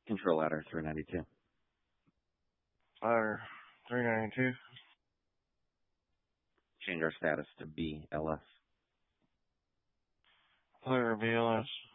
Control ladder 392. Ladder 392. Change our status to BLS. Clear BLS.